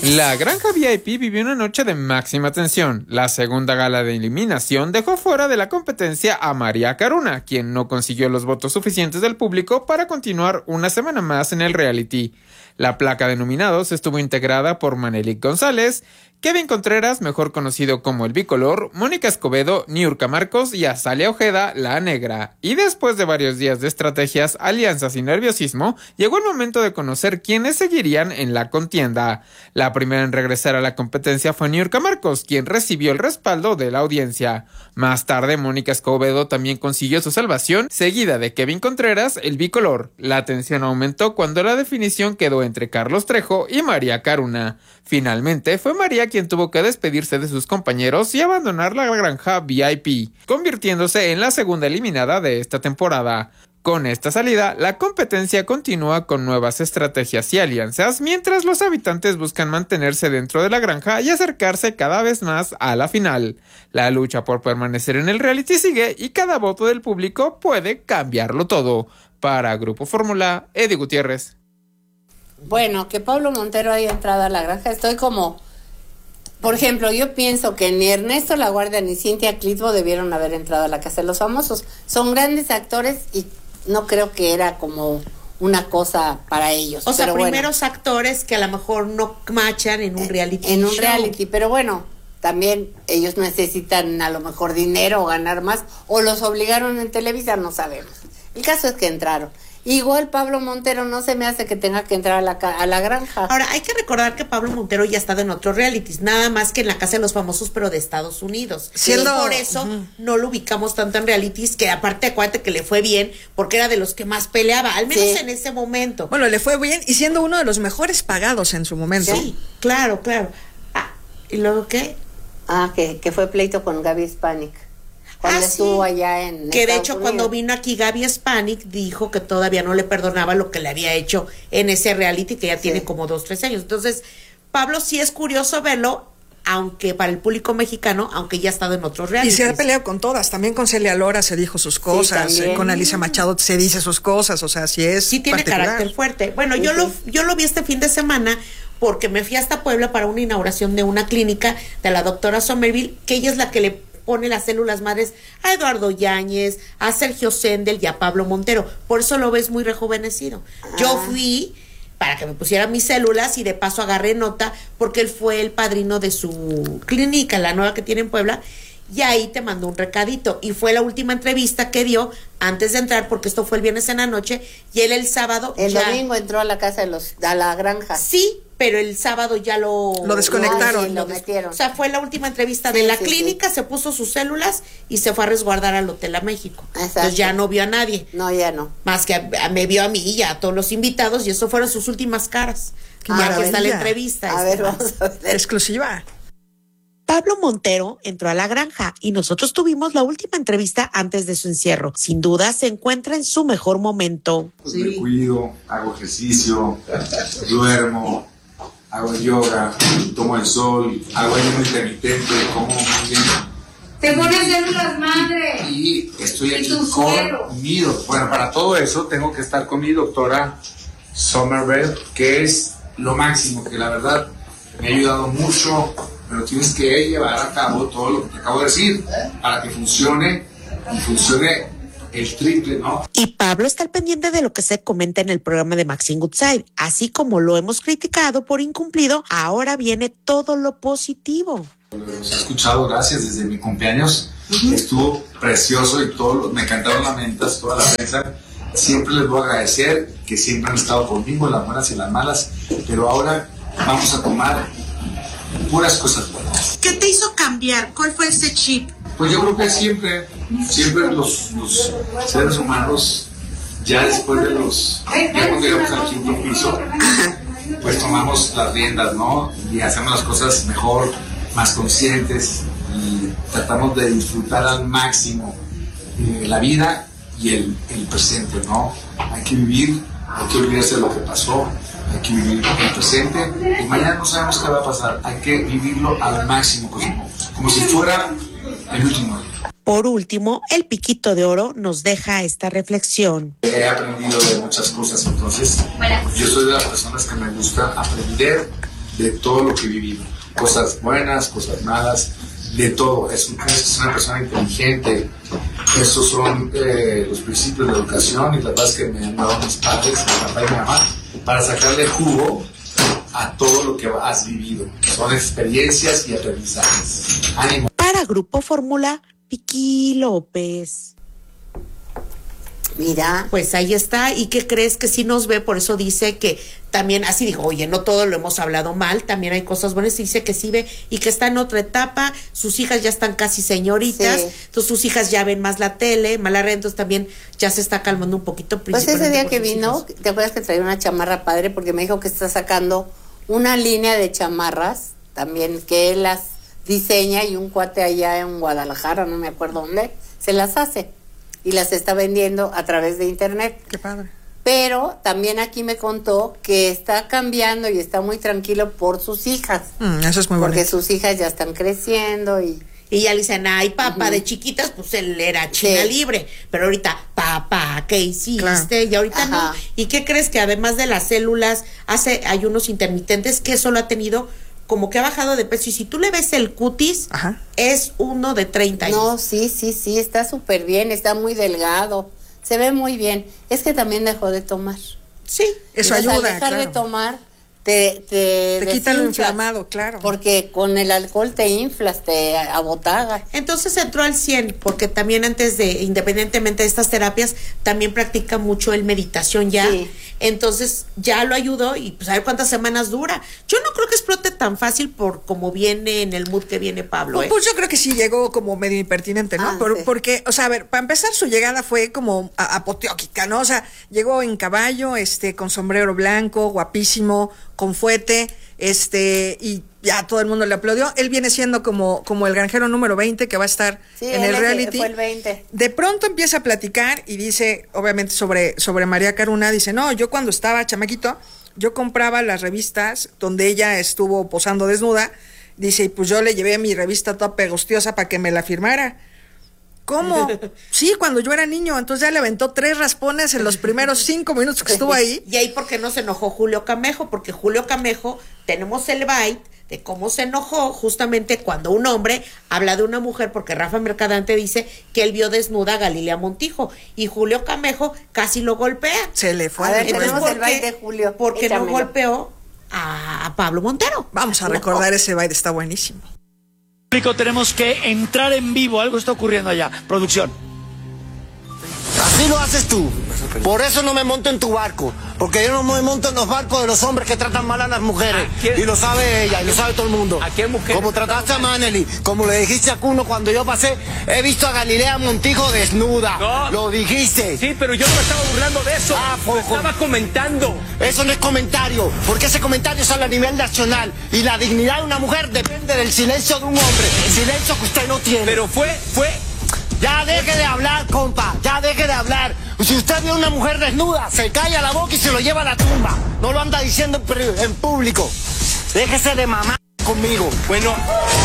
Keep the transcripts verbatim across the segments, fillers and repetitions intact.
La Granja V I P vivió una noche de máxima tensión. La segunda gala de eliminación dejó fuera de la competencia a María Caruna, quien no consiguió los votos suficientes del público para continuar una semana más en el reality. La placa de nominados estuvo integrada por Manelik González, Kevin Contreras, mejor conocido como el Bicolor, Mónica Escobedo, Niurka Marcos y Azalea Ojeda, la Negra. Y después de varios días de estrategias, alianzas y nerviosismo, llegó el momento de conocer quiénes seguirían en la contienda. La primera en regresar a la competencia fue Niurka Marcos, quien recibió el respaldo de la audiencia. Más tarde, Mónica Escobedo también consiguió su salvación, seguida de Kevin Contreras, el Bicolor. La tensión aumentó cuando la definición quedó entre Carlos Trejo y María Caruna. Finalmente, fue María quien tuvo que despedirse de sus compañeros y abandonar la Granja V I P, convirtiéndose en la segunda eliminada de esta temporada. Con esta salida, la competencia continúa con nuevas estrategias y alianzas, mientras los habitantes buscan mantenerse dentro de la granja y acercarse cada vez más a la final. La lucha por permanecer en el reality sigue y cada voto del público puede cambiarlo todo. Para Grupo Fórmula, Eddie Gutiérrez. Bueno, que Pablo Montero haya entrado a la granja, estoy como... Por ejemplo, yo pienso que ni Ernesto La Guardia ni Cintia Clitbo debieron haber entrado a la Casa de los Famosos. Son grandes actores y no creo que era como una cosa para ellos. O sea, pero primeros bueno, actores que a lo mejor no machan en un reality En un show. reality, pero bueno, también ellos necesitan a lo mejor dinero o ganar más, o los obligaron en Televisa, no sabemos. El caso es que entraron. Igual Pablo Montero no se me hace que tenga que entrar a la, a la granja. Ahora, hay que recordar que Pablo Montero ya ha estado en otros realities, nada más que en la Casa de los Famosos, pero de Estados Unidos. Siendo, y por eso uh-huh. no lo ubicamos tanto en realities, que aparte acuérdate que le fue bien, porque era de los que más peleaba, al menos sí. en ese momento. Bueno, le fue bien y siendo uno de los mejores pagados en su momento. Sí, claro, claro. Ah, ¿y luego qué? Ah, que, que fue pleito con Gaby Spanik. Cuando Ah, estuvo sí. allá en Que de Estados hecho Unidos. cuando vino aquí Gaby Spanik dijo que todavía no le perdonaba lo que le había hecho en ese reality, que ya Sí. tiene como dos, tres años. Entonces, Pablo sí es curioso verlo, aunque para el público mexicano, aunque ya ha estado en otros Y realities. se ha peleado con todas, también con Celia Lora se dijo sus cosas, también. eh, con Alicia Machado se dice sus cosas, o sea, sí es Sí tiene particular. carácter fuerte. Bueno, Sí, yo sí. lo yo lo vi este fin de semana porque me fui hasta Puebla para una inauguración de una clínica de la doctora Somerville, que ella es la que le pone las células madres a Eduardo Yáñez, a Sergio Sendel y a Pablo Montero. Por eso lo ves muy rejuvenecido. Yo Ah. fui para que me pusiera mis células y de paso agarré nota porque él fue el padrino de su clínica, la nueva que tiene en Puebla, y ahí te mandó un recadito. Y fue la última entrevista que dio antes de entrar, porque esto fue el viernes en la noche, y él el sábado El ya... domingo entró a la casa de los, a la granja. Sí, pero el sábado ya lo... Lo desconectaron. Ah, sí, lo metieron. O sea, fue la última entrevista Sí, de la sí, clínica, se puso sus células y se fue a resguardar al Hotel a México. Exacto. Entonces ya no vio a nadie, No, ya no. más que a- a- me vio a mí y a todos los invitados, y eso fueron sus últimas caras. Qué Ya que está la maravilla. entrevista. A este, ver, vamos a ver. Exclusiva. Pablo Montero entró a la granja y nosotros tuvimos la última entrevista antes de su encierro. Sin duda se encuentra en su mejor momento. Pues me cuido, hago ejercicio, duermo, hago yoga, tomo el sol, hago ayuno intermitente, como muy bien. Te pones células madre. Y estoy Y aquí tu suero. con mi doc- Bueno, para todo eso tengo que estar con mi doctora Somerville, que es lo máximo, que la verdad me ha ayudado mucho, pero tienes que llevar a cabo todo lo que te acabo de decir para que funcione y funcione el triple, ¿no? Y Pablo está al pendiente de lo que se comenta en el programa de Maxine Goodside. Así como lo hemos criticado por incumplido, ahora viene todo lo positivo. Los he escuchado, gracias, desde mi cumpleaños. Estuvo precioso y todo, me encantaron las mentas, toda la prensa. Siempre les voy a agradecer que siempre han estado conmigo, las buenas y las malas, pero ahora vamos a tomar puras cosas buenas. ¿Qué te hizo cambiar? ¿Cuál fue ese chip? Pues yo creo que siempre, siempre los, los seres humanos, ya después de los, ya cuando llegamos al quinto piso, pues tomamos las riendas, ¿no? Y hacemos las cosas mejor, más conscientes, y tratamos de disfrutar al máximo eh, la vida y el, el presente, ¿no? Hay que vivir, hay que olvidarse de lo que pasó, hay que vivir el presente, y mañana no sabemos qué va a pasar, hay que vivirlo al máximo, como, como si fuera el último día. Por último, el Piquito de Oro nos deja esta reflexión. He aprendido de muchas cosas, entonces yo soy de las personas que me gusta aprender de todo lo que he vivido. Cosas buenas, cosas malas, de todo. Es, es una persona inteligente. Esos son eh, los principios de educación y la verdad es que me han dado mis padres, mi papá y mi mamá, para sacarle jugo a todo lo que has vivido. Son experiencias y aprendizajes. Ánimo. Para Grupo Fórmula, Vicky López. Mira. Pues ahí está. ¿Y qué crees? Que sí nos ve, por eso dice que también, así dijo, oye, no todo lo hemos hablado mal, también hay cosas buenas, y dice que sí ve y que está en otra etapa, sus hijas ya están casi señoritas, sí. Entonces sus hijas ya ven más la tele, más la red, entonces también ya se está calmando un poquito. Pues ese día que vino, hijos. ¿Te acuerdas que traía una chamarra padre? Porque me dijo que está sacando una línea de chamarras, también que él las diseña y un cuate allá en Guadalajara, no me acuerdo dónde, se las hace y las está vendiendo a través de internet. Qué padre. Pero también aquí me contó que está cambiando y está muy tranquilo por sus hijas. Mm, eso es muy bonito. Porque sus hijas ya están creciendo y... Y ya le dicen, ay, papá, uh-huh. De chiquitas, pues él era China sí. Libre. Pero ahorita, papá, ¿qué hiciste? Claro. Y ahorita Ajá. no. ¿Y qué crees? Que además de las células, hace ayunos intermitentes, que solo ha tenido... como que ha bajado de peso, y si tú le ves el cutis, Ajá. es uno de treinta años. No, sí, sí, sí, está súper bien, está muy delgado, se ve muy bien. Es que también dejó de tomar. Sí, eso ayuda, al dejar claro. de tomar, te te, te quita lo inflamado, claro. Porque con el alcohol te inflas, te abotagas. Entonces entró al cien, porque también antes de, independientemente de estas terapias, también practica mucho el meditación ya. Sí. Entonces ya lo ayudó y pues a ver cuántas semanas dura. Yo no creo que explote tan fácil por como viene en el mood que viene Pablo. Pues, ¿eh? pues yo creo que sí llegó como medio impertinente, ¿no? Ah, por, sí. Porque, o sea, a ver, para empezar su llegada fue como apoteóquica, ¿no? O sea, llegó en caballo, este, con sombrero blanco, guapísimo, con fuete, este, y ya todo el mundo le aplaudió. Él viene siendo como, como el granjero número veinte que va a estar sí, en el reality. Fue el veinte. De pronto empieza a platicar y dice, obviamente sobre, sobre María Caruna, dice, no, yo cuando estaba chamaquito, yo compraba las revistas donde ella estuvo posando desnuda, dice, y pues yo le llevé mi revista toda pegostiosa para que me la firmara. ¿Cómo? Sí, cuando yo era niño, entonces ya le aventó tres raspones en los primeros cinco minutos que estuvo ahí. Y ahí porque no se enojó Julio Camejo, porque Julio Camejo, tenemos el bite de cómo se enojó justamente cuando un hombre habla de una mujer, porque Rafa Mercadante dice que él vio desnuda a Galilea Montijo, y Julio Camejo casi lo golpea. Se le fue. A ver, entonces, tenemos porque, el bite de Julio. Porque Échamelo. no golpeó a, a Pablo Montero. Vamos a no. recordar ese baile, está buenísimo. Tenemos que entrar en vivo, algo está ocurriendo allá. Producción. Así lo haces tú. Por eso no me monto en tu barco. Porque yo no me monto en los barcos de los hombres que tratan mal a las mujeres. Y lo sabe ella, y lo sabe todo el mundo. ¿A qué mujer? Como trataste a Manely, como le dijiste a Cuno cuando yo pasé, he visto a Galilea Montijo desnuda. No. Lo dijiste. Sí, pero yo no me estaba burlando de eso. Ah, lo estaba comentando. Eso no es comentario, porque ese comentario sale a nivel nacional. Y la dignidad de una mujer depende del silencio de un hombre. El silencio que usted no tiene. Pero fue, fue... Ya deje de hablar, compa, ya deje de hablar. Si usted ve a una mujer desnuda, se calla la boca y se lo lleva a la tumba. No lo anda diciendo en, en público. Déjese de mamá conmigo. Bueno,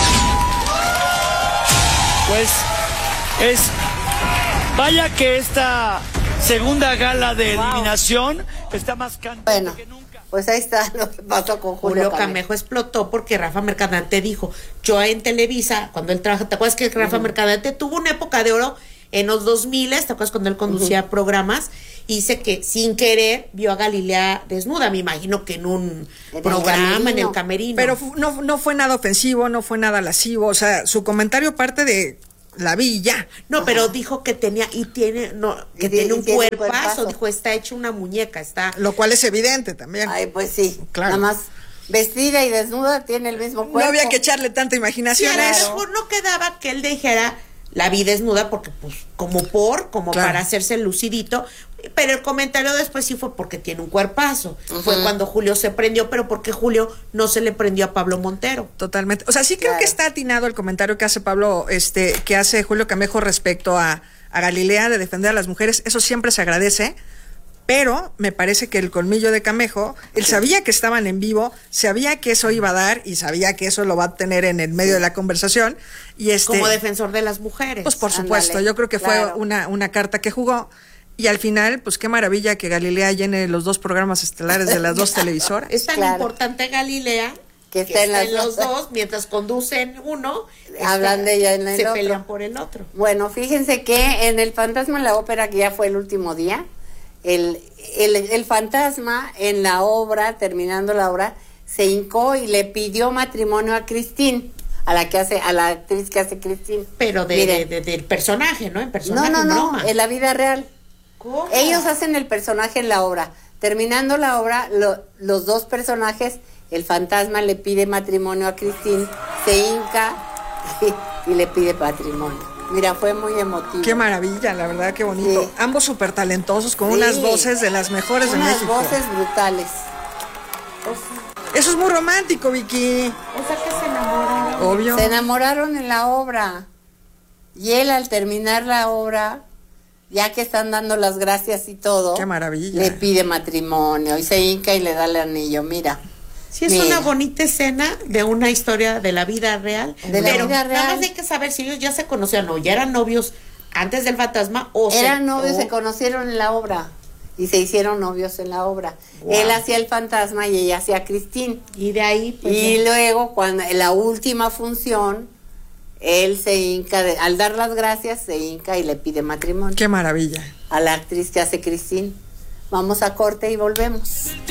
pues es... Vaya que esta segunda gala de wow. eliminación está más cantante bueno. que nunca. Pues ahí está lo que pasó con Julio, Julio Camejo. Camejo explotó porque Rafa Mercadante dijo, yo en Televisa, cuando él trabaja, ¿te acuerdas que Rafa uh-huh. Mercadante tuvo una época de oro en los dos mil, ¿te acuerdas cuando él conducía uh-huh. programas? Y dice que sin querer vio a Galilea desnuda, me imagino que en un en programa, el en el camerino. Pero no, no fue nada ofensivo, no fue nada lascivo, o sea, su comentario parte de... la vi y ya. No, pero dijo que tenía, y tiene, no, que y tiene un tiene cuerpazo, cuerpazo. Dijo, está hecha una muñeca, está. Lo cual es evidente también. Ay, pues sí, claro. Nada más vestida y desnuda tiene el mismo cuerpo. No había que echarle tanta imaginación. Sí, a lo mejor no quedaba que él dijera, la vi desnuda, porque pues, como por, como claro. para hacerse lucidito, pero el comentario después sí fue porque tiene un cuerpazo. Uh-huh. Fue cuando Julio se prendió, pero porque Julio no se le prendió a Pablo Montero. Totalmente. O sea, sí creo claro. que está atinado el comentario que hace Pablo, este, que hace Julio Camejo respecto a, a Galilea de defender a las mujeres. Eso siempre se agradece. Pero me parece que el colmillo de Camejo, él sabía que estaban en vivo, sabía que eso iba a dar y sabía que eso lo va a tener en el medio de la conversación. Y este, como defensor de las mujeres. Pues por supuesto, Ándale, yo creo que claro. fue una, una carta que jugó. Y al final, pues qué maravilla que Galilea llene los dos programas estelares de las dos televisoras. Es tan claro. importante Galilea que que está en estén las los dos, mientras conducen uno, hablan está- de ella en el se otro. pelean por el otro. Bueno, fíjense que en el fantasma en la ópera, que ya fue el último día, el, el, el fantasma en la obra, terminando la obra, se hincó y le pidió matrimonio a Christine, a la que hace, a la actriz que hace Christine. Pero de, Miren. de- de- del personaje, ¿no? En No, personaje, no, en no, broma. en la vida real. ¿Cómo? Ellos hacen el personaje en la obra. Terminando la obra, lo- los dos personajes, el fantasma le pide matrimonio a Christine, se hinca y, y le pide matrimonio. Mira, fue muy emotivo. Qué maravilla, la verdad, qué bonito. Sí. Ambos súper talentosos, con Sí. unas voces de las mejores de Unas México. voces brutales. Eso es muy romántico, Vicky. O sea que se enamoraron. Obvio. Se enamoraron en la obra. Y él, al terminar la obra, ya que están dando las gracias y todo, Qué maravilla. le pide matrimonio y se hinca y le da el anillo. Mira. Sí, es Mira. una bonita escena de una historia de la vida real. De la pero vida nada real. más hay que saber si ellos ya se conocían o ya eran novios antes del fantasma o se- Eran novios, o- se conocieron en la obra y se hicieron novios en la obra. Guau. Él hacía el fantasma y ella hacía a Christine. Y de ahí, pues, Y ya. luego, cuando en la última función, él se hinca, de- al dar las gracias, se hinca y le pide matrimonio Qué maravilla. a la actriz que hace Christine. Vamos a corte y volvemos.